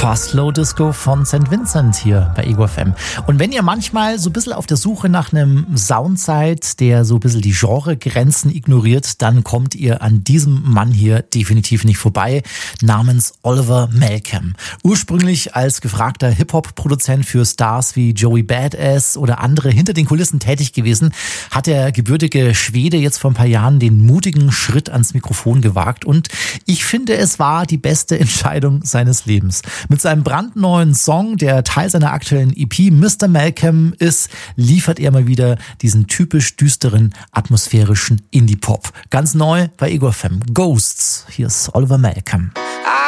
Fast Slow Disco von St. Vincent hier bei Ego FM. Und wenn ihr manchmal so ein bisschen auf der Suche nach einem Sound seid, der so ein bisschen die Genregrenzen ignoriert, dann kommt ihr an diesem Mann hier definitiv nicht vorbei, namens Oliver Malcolm. Ursprünglich als gefragter Hip-Hop-Produzent für Stars wie Joey Badass oder andere hinter den Kulissen tätig gewesen, hat der gebürtige Schwede jetzt vor ein paar Jahren den mutigen Schritt ans Mikrofon gewagt und ich finde, es war die beste Entscheidung seines Lebens. Mit seinem brandneuen Song, der Teil seiner aktuellen EP Mr. Malcolm ist, liefert er mal wieder diesen typisch düsteren, atmosphärischen Indie-Pop. Ganz neu bei Ego FM. Ghosts. Hier ist Oliver Malcolm.